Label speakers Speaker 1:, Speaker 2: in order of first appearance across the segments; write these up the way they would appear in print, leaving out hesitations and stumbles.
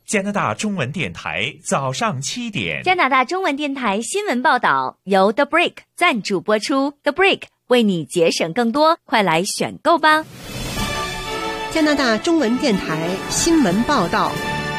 Speaker 1: 加拿大中文电台早上7点。
Speaker 2: 加拿大中文电台新闻报道由 The Brick 赞助播出。The Brick 为你节省更多，快来选购吧。
Speaker 3: 加拿大中文电台新闻报道。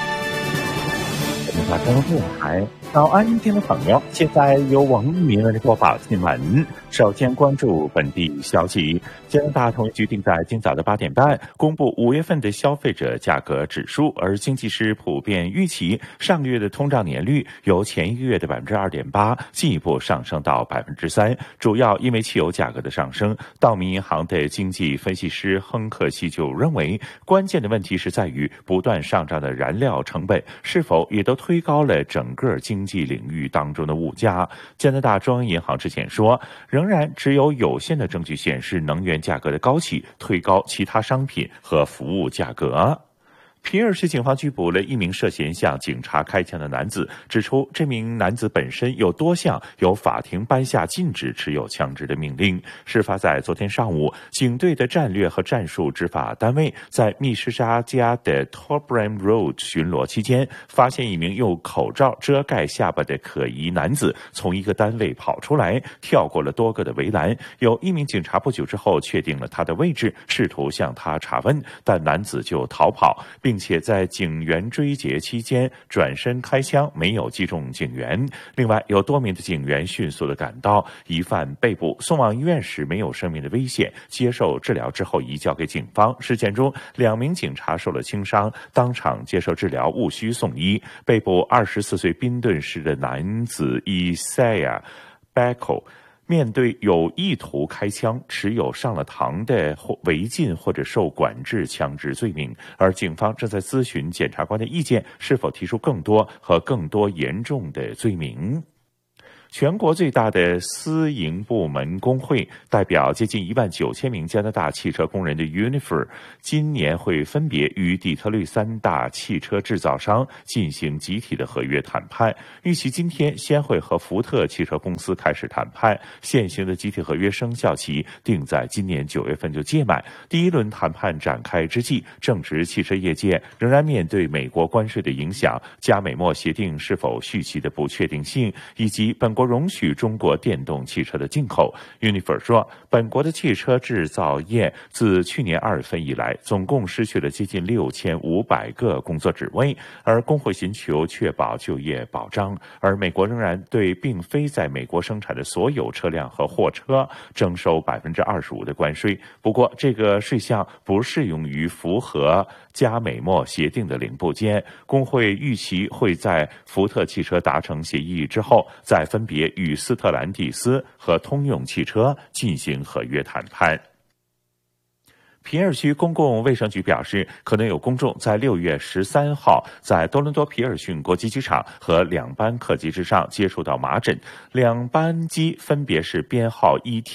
Speaker 4: 加拿大中文电台早安，听众朋友，现在由王一鸣为您播报新闻。首先关注本地消息，加拿大统一局定在今早的8点半公布5月份的消费者价格指数，而经济师普遍预期上个月的通胀年率由前一个月的 2.8% 进一步上升到 3%， 主要因为汽油价格的上升。道明银行的经济分析师亨克西就认为，关键的问题是在于不断上涨的燃料成本是否也都推高了整个经济领域当中的物价。加拿大中央银行之前说，仍然只有有限的证据显示能源价格的高企推高其他商品和服务价格。皮尔市警方拘捕了一名涉嫌向警察开枪的男子，指出这名男子本身有多项由法庭颁下禁止持有枪支的命令。事发在昨天上午，警队的战略和战术执法单位在密西沙加的 Torbram Road 巡逻期间，发现一名用口罩遮盖下巴的可疑男子从一个单位跑出来，跳过了多个的围栏。有一名警察不久之后确定了他的位置，试图向他查问，但男子就逃跑，并且在警员追截期间转身开枪，没有击中警员。另外，有多名的警员迅速地赶到，疑犯被捕，送往医院时没有生命的危险，接受治疗之后移交给警方。事件中，2名警察受了轻伤，当场接受治疗，务需送医。被捕24岁宾顿市的男子伊赛亚·贝克面对有意图开枪、持有上了膛的违禁或者受管制枪支罪名，而警方正在咨询检察官的意见，是否提出更多和更多严重的罪名。全国最大的私营部门工会代表接近19000名加拿大汽车工人的 Unifor 今年会分别与底特律3大汽车制造商进行集体的合约谈判，预期今天先会和福特汽车公司开始谈判，现行的集体合约生效期定在今年9月份就届满。第一轮谈判展开之际，正值汽车业界仍然面对美国关税的影响、加美墨协定是否续期的不确定性，以及本国容许中国电动汽车的进口。Unifor 说，本国的汽车制造业自去年2月份以来，总共失去了接近6500个工作职位，而工会寻求确保就业保障。而美国仍然对并非在美国生产的所有车辆和货车征收25%的关税。不过，这个税项不适用于符合加美墨协定的零部件。工会预期会在福特汽车达成协议之后，再分别与斯特兰蒂斯和通用汽车进行合约谈判。皮尔区公共卫生局表示，可能有公众在6月13号在多伦多皮尔逊国际机场和2班客机之上接触到麻疹。2班机分别是编号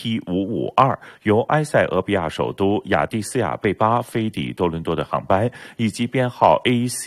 Speaker 4: ET552 由埃塞俄比亚首都亚的斯亚贝巴飞抵多伦多的航班，以及编号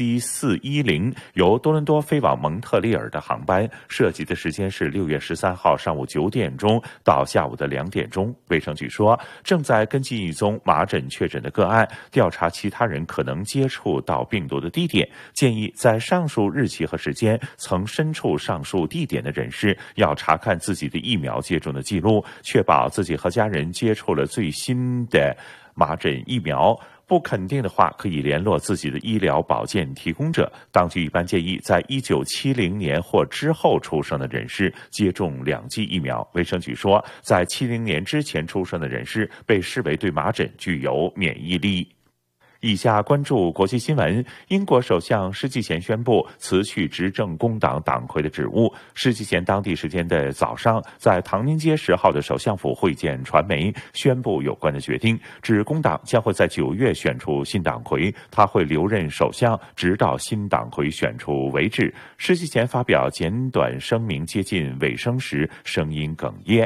Speaker 4: AC410 由多伦多飞往蒙特利尔的航班。涉及的时间是6月13号上午9点钟到下午的2点钟。卫生局说，正在跟进一宗麻疹确诊的个案，调查其他人可能接触到病毒的地点，建议在上述日期和时间曾身处上述地点的人士要查看自己的疫苗接种的记录，确保自己和家人接触了最新的麻疹疫苗。不肯定的话，可以联络自己的医疗保健提供者。当局一般建议在1970年或之后出生的人士接种2剂疫苗。卫生局说，在70年之前出生的人士被视为对麻疹具有免疫力。以下关注国际新闻。英国首相施纪贤宣布辞去执政工党党魁的职务。施纪贤当地时间的早上在唐宁街10号的首相府会见传媒，宣布有关的决定，指工党将会在9月选出新党魁，他会留任首相直到新党魁选出为止。施纪贤发表简短声明接近尾声时声音哽咽。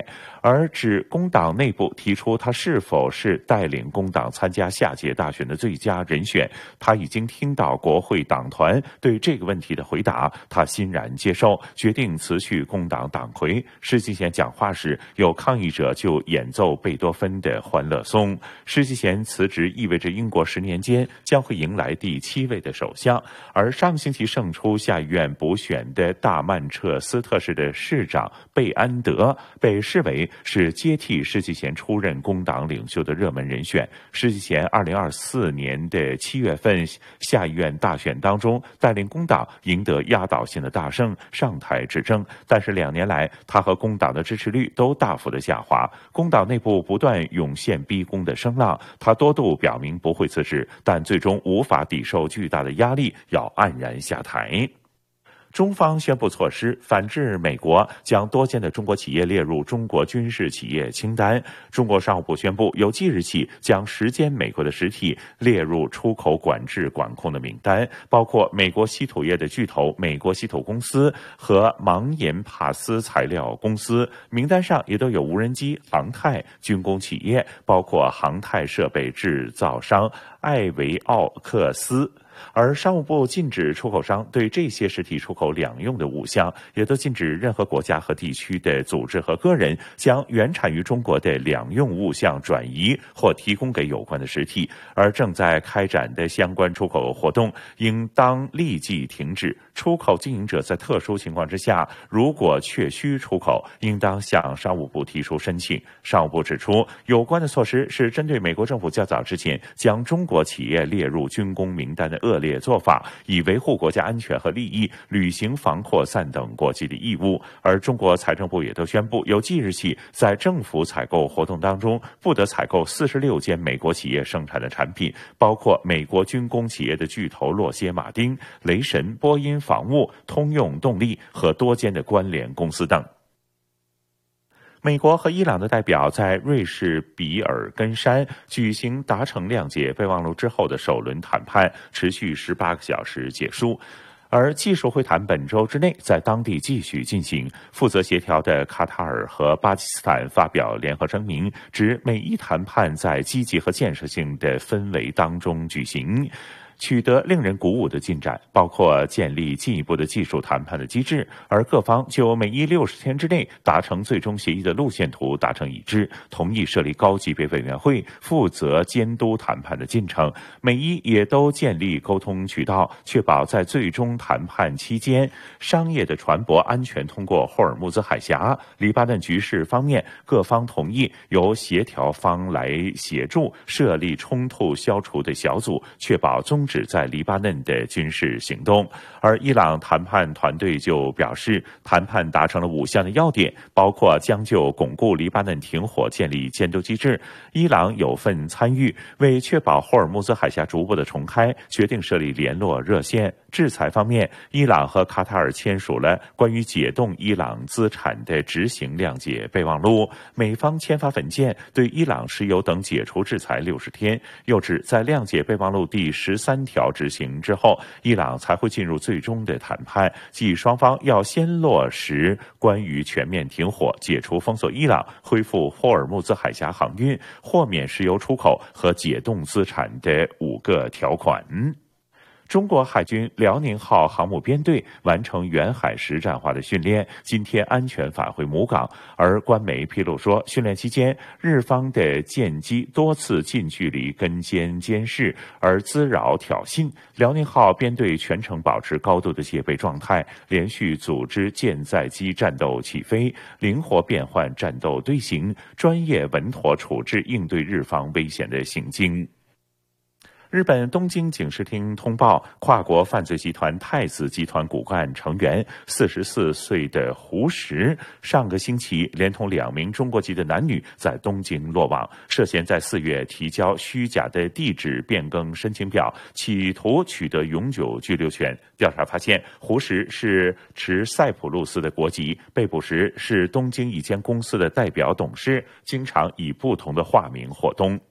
Speaker 4: 而指工党内部提出他是否是带领工党参加下届大选的最佳人选，他已经听到国会党团对这个问题的回答，他欣然接受，决定辞去工党党魁。施纪贤讲话时，有抗议者就演奏贝多芬的《欢乐颂》。施纪贤辞职意味着英国10年间将会迎来第7位的首相，而上星期胜出下议院补选的大曼彻斯特市的市长贝安德被视为是接替施纪贤出任工党领袖的热门人选。施纪贤2024年的7月份下议院大选当中，带领工党赢得压倒性的大胜，上台执政。但是2年来，他和工党的支持率都大幅的下滑，工党内部不断涌现逼宫的声浪。他多度表明不会辞职，但最终无法抵受巨大的压力，要黯然下台。中方宣布措施，反制美国将多间的中国企业列入中国军事企业清单。中国商务部宣布，由即日起将10间美国的实体列入出口管制管控的名单，包括美国稀土业的巨头美国稀土公司和芒延帕斯材料公司。名单上也都有无人机、航太、军工企业，包括航太设备制造商艾维奥克斯。而商务部禁止出口商对这些实体出口两用的物项，也都禁止任何国家和地区的组织和个人将原产于中国的两用物项转移或提供给有关的实体，而正在开展的相关出口活动应当立即停止。出口经营者在特殊情况之下，如果确需出口，应当向商务部提出申请。商务部指出，有关的措施是针对美国政府较早之前将中国企业列入军工名单的恶劣做法，以维护国家安全和利益，履行防扩散等国际的义务。而中国财政部也都宣布，由即日起，在政府采购活动当中，不得采购46间美国企业生产的产品，包括美国军工企业的巨头洛歇马丁、雷神、波音防务、通用动力和多间的关联公司等。美国和伊朗的代表在瑞士比尔根山举行达成谅解备忘录之后的首轮谈判，持续18个小时结束。而技术会谈本周之内在当地继续进行。负责协调的卡塔尔和巴基斯坦发表联合声明，指美伊谈判在积极和建设性的氛围当中举行，取得令人鼓舞的进展，包括建立进一步的技术谈判的机制，而各方就美伊60天之内达成最终协议的路线图达成一致，同意设立高级别委员会负责监督谈判的进程。美伊也都建立沟通渠道，确保在最终谈判期间，商业的船舶安全通过霍尔木兹海峡。黎巴嫩局势方面，各方同意由协调方来协助设立冲突消除的小组，确保终止在黎巴嫩的军事行动。而伊朗谈判团队就表示，谈判达成了5项的要点，包括将就巩固黎巴嫩停火建立监督机制，伊朗有份参与，为确保霍尔木兹海峡逐步的重开，决定设立联络热线。制裁方面，伊朗和卡塔尔签署了关于解冻伊朗资产的执行谅解备忘录，美方签发文件对伊朗石油等解除制裁60天，又指在谅解备忘录第13条执行之后，伊朗才会进入最终的谈判，即双方要先落实关于全面停火、解除封锁伊朗、恢复霍尔木兹海峡航运、豁免石油出口和解冻资产的5个条款。中国海军辽宁号航母编队完成远海实战化的训练，今天安全返回母港。而官媒披露说，训练期间，日方的舰机多次近距离跟监监视，而滋扰挑衅。辽宁号编队全程保持高度的戒备状态，连续组织舰载机战斗起飞，灵活变换战斗队形，专业稳妥处置应对日方危险的行径。日本东京警视厅通报，跨国犯罪集团太子集团骨干成员44岁的胡石，上个星期连同2名中国籍的男女在东京落网，涉嫌在4月提交虚假的地址变更申请表，企图取得永久居留权。调查发现，胡石是持塞浦路斯的国籍，被捕时是东京一间公司的代表董事，经常以不同的化名活动。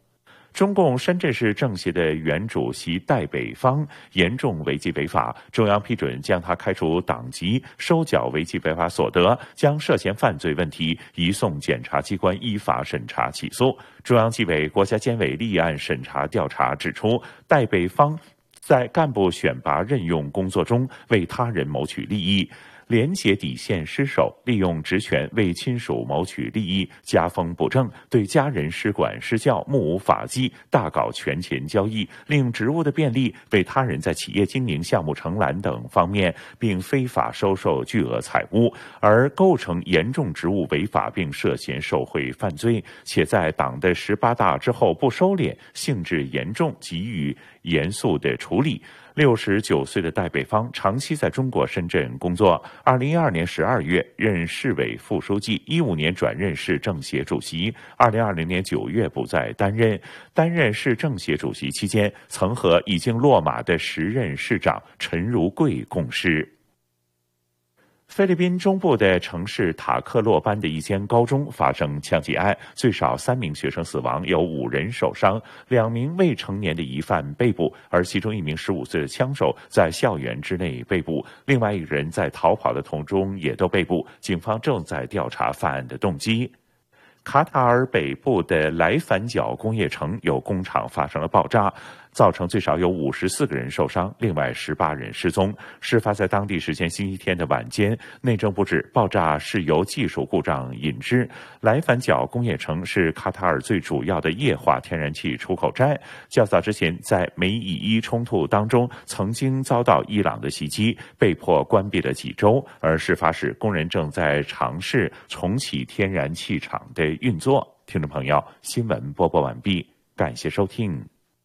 Speaker 4: 中共深圳市政协的原主席戴北方严重违纪违法，中央批准将他开除党籍，收缴违纪违法所得，将涉嫌犯罪问题移送检察机关依法审查起诉。中央纪委国家监委立案审查调查指出，戴北方在干部选拔任用工作中为他人谋取利益，廉洁底线失守，利用职权为亲属谋取利益，家风不正，对家人施管施教，目无法纪，大搞权钱交易，利用职务的便利为他人在企业经营、项目承揽等方面，并非法收受巨额财物，而构成严重职务违法，并涉嫌受贿犯罪，且在党的18大之后不收敛，性质严重，给予严肃的处理。69岁的戴北方长期在中国深圳工作，2012年12月任市委副书记，15年转任市政协主席，2020年9月不再担任。担任市政协主席期间，曾和已经落马的时任市长陈如桂共事。菲律宾中部的城市塔克洛班的一间高中发生枪击案，最少3名学生死亡，有5人受伤，2名未成年的疑犯被捕，而其中1名15岁的枪手在校园之内被捕，另外1人在逃跑的途中也都被捕，警方正在调查犯案的动机。卡塔尔北部的莱凡角工业城有工厂发生了爆炸，造成最少有54个人受伤，另外18人失踪。事发在当地时间星期天的晚间，内政部指爆炸是由技术故障引致。莱凡角工业城是卡塔尔最主要的液化天然气出口站，较早之前在美以伊冲突当中曾经遭到伊朗的袭击，被迫关闭了几周，而事发时工人正在尝试重启天然气厂的运作。听众朋友，新闻播报完毕，感谢收听。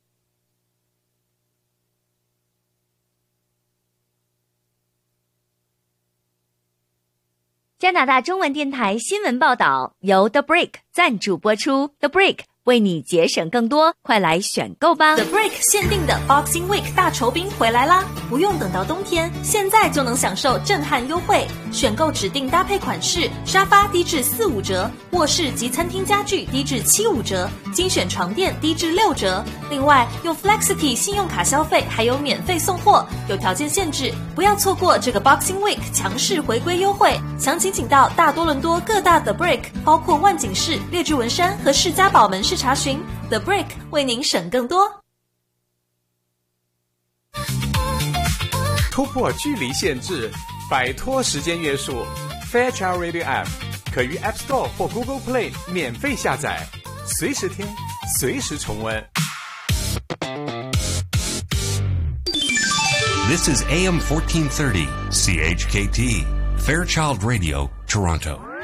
Speaker 2: 加拿大中文电台新闻报道由 The Break 赞助播出。The Break 为你节省更多，快来选购吧
Speaker 5: ！The Break 限定的 Boxing Week 大酬宾回来啦！不用等到冬天，现在就能享受震撼优惠。选购指定搭配款式，沙发低至45折，卧室及餐厅家具低至75折，精选床垫低至6折。另外，用 Flexity 信用卡消费还有免费送货，有条件限制，不要错过这个 Boxing Week 强势回归优惠。详情请到大多伦多各大 The Break， 包括万景市、列治文山和士嘉堡门市查询。The Break 为您省更多。
Speaker 6: 突破距离限制，摆脱时间约束。Fairchild Radio App 可于 App Store 或 Google Play 免费下载，随时听，随时重温。
Speaker 7: This is AM 1430 CHKT Fairchild Radio, Toronto.